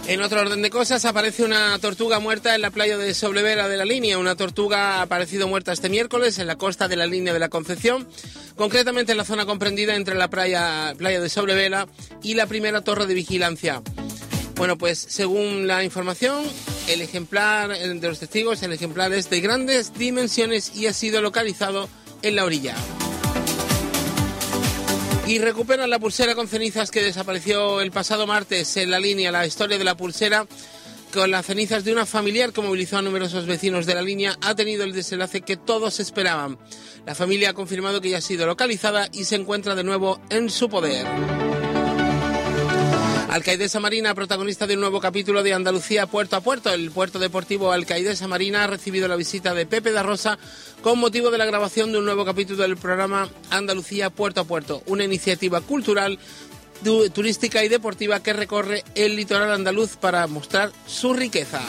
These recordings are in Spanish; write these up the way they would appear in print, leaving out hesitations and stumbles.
En otro orden de cosas, aparece una tortuga muerta en la playa de Soblevela de la Línea. Una tortuga ha aparecido muerta este miércoles en la costa de la Línea de la Concepción, concretamente en la zona comprendida entre la playa de Soblevela y la primera torre de vigilancia. Bueno, pues según la información, el ejemplar de los testigos, el ejemplar es de grandes dimensiones y ha sido localizado en la orilla. Y recuperan la pulsera con cenizas que desapareció el pasado martes en la Línea. La historia de la pulsera con las cenizas de una familiar que movilizó a numerosos vecinos de la Línea ha tenido el desenlace que todos esperaban. La familia ha confirmado que ya ha sido localizada y se encuentra de nuevo en su poder. Alcaidesa Marina, protagonista de un nuevo capítulo de Andalucía Puerto a Puerto. El puerto deportivo Alcaidesa Marina ha recibido la visita de Pepe da Rosa con motivo de la grabación de un nuevo capítulo del programa Andalucía Puerto a Puerto, una iniciativa cultural, turística y deportiva que recorre el litoral andaluz para mostrar su riqueza.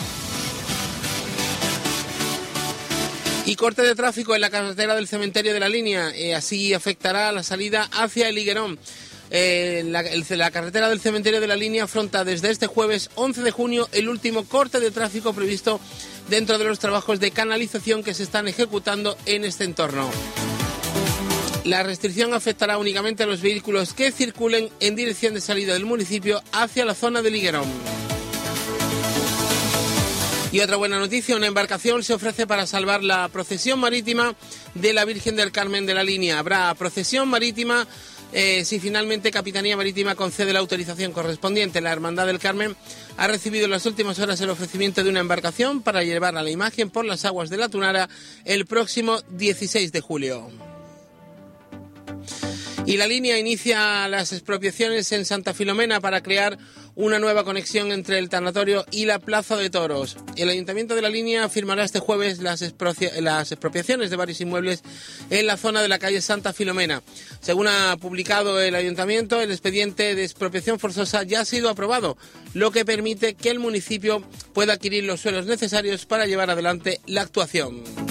Y corte de tráfico en la carretera del cementerio de la Línea, así afectará la salida hacia el Higuerón. La carretera del cementerio de la Línea afronta desde este jueves 11 de junio el último corte de tráfico previsto dentro de los trabajos de canalización que se están ejecutando en este entorno. La restricción afectará únicamente a los vehículos que circulen en dirección de salida del municipio hacia la zona del Higuerón. Y otra buena noticia, una embarcación se ofrece para salvar la procesión marítima de la Virgen del Carmen de la Línea. Habrá procesión marítima si finalmente Capitanía Marítima concede la autorización correspondiente. La Hermandad del Carmen ha recibido en las últimas horas el ofrecimiento de una embarcación para llevar a la imagen por las aguas de la Tunara el próximo 16 de julio. Y la Línea inicia las expropiaciones en Santa Filomena para crear una nueva conexión entre el tanatorio y la Plaza de Toros. El Ayuntamiento de la Línea firmará este jueves las expropiaciones de varios inmuebles en la zona de la calle Santa Filomena. Según ha publicado el Ayuntamiento, el expediente de expropiación forzosa ya ha sido aprobado, lo que permite que el municipio pueda adquirir los suelos necesarios para llevar adelante la actuación.